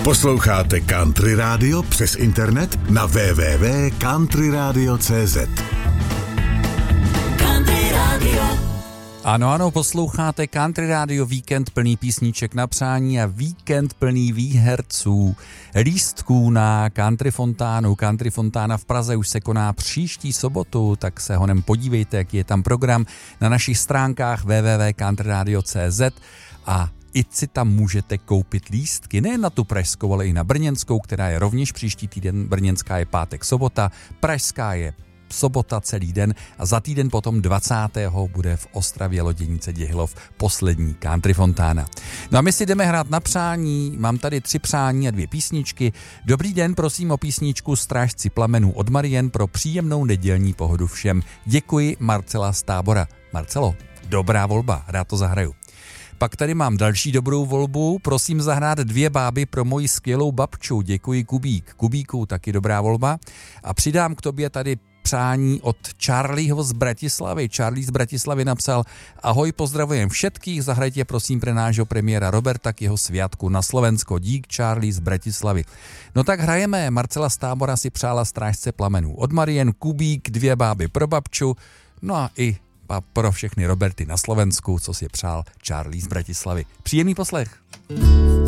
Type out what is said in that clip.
Posloucháte Country Radio přes internet na www.countryradio.cz. Country Radio. Ano, posloucháte Country Radio, víkend plný písniček na přání a víkend plný výherců lístků na Country Fontánu. Country Fontána v Praze už se koná příští sobotu, tak se honem podívejte, jaký je tam program na našich stránkách www.countryradio.cz a i si tam můžete koupit lístky, nejen na tu pražskou, ale i na brněnskou, která je rovněž příští týden. Brněnská je pátek, sobota, pražská je sobota celý den a za týden potom 20. bude v Ostravě Loděnice Děhilov poslední Country Fontána. No a my si jdeme hrát na přání, mám tady 3 přání a 2 písničky. Dobrý den, prosím o písničku Strážci plamenů od Marien pro příjemnou nedělní pohodu všem. Děkuji, Marcela z Tábora. Marcelo, dobrá volba, rád to zahraju. Pak tady mám další dobrou volbu, prosím zahrát 2 báby pro moji skvělou babču, děkuji Kubík. Kubíku, taky dobrá volba. A přidám k tobě tady přání od Charlieho z Bratislavy. Charlie z Bratislavy napsal: ahoj, pozdravujem všetkých, zahrajte prosím pre nášho premiéra Roberta k jeho sviatku na Slovensko. Dík, Charlie z Bratislavy. No tak hrajeme, Marcela z Tábora si přála Strážce plamenů od Marien, Kubík, 2 báby pro babču, no a i pro všechny Roberty na Slovensku, co si přál Charlie z Bratislavy. Příjemný poslech.